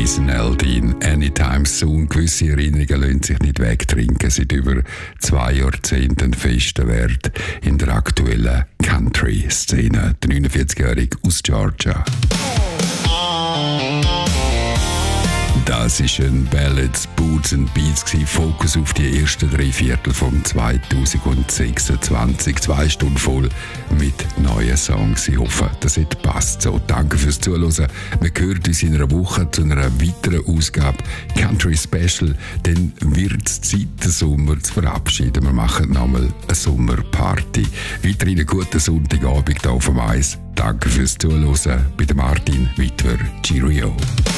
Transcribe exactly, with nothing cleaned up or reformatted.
Jason Aldean, Anytime Soon. Gewisse Erinnerungen lassen sich nicht wegtrinken. Seit über zwei Jahrzehnten festen Wert in der aktuellen Country-Szene. Der neunundvierzigjährige aus Georgia. Das ist ein Ballads, Boots and Beats gewesen. Fokus auf die ersten drei Viertel von zweitausendsechsundzwanzig. Zwei Stunden voll mit neuen Songs. Ich hoffe, das hat passt so. Danke fürs Zuhören. Wir hören uns in einer Woche zu einer weiteren Ausgabe Country Special. Dann wird es Zeit, den Sommer zu verabschieden. Wir machen nochmal eine Sommerparty. Weiterhin einen guten Sonntagabend hier auf dem Eis. Danke fürs Zuhören. Bei Martin Witwer. Cheerio.